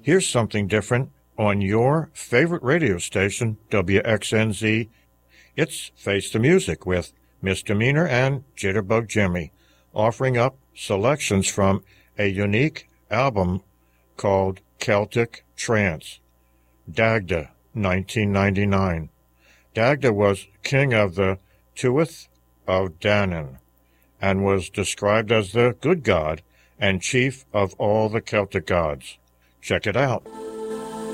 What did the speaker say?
Here's something different on your favorite radio station, WXNZ. It's Face the Music with Misdemeanor and Jitterbug Jimmy, offering up selections from a unique album called Celtic Trance, Dagda, 1999. Dagda was king of the Tuath of Danann and was described as the good god and chief of all the Celtic gods. Check it out.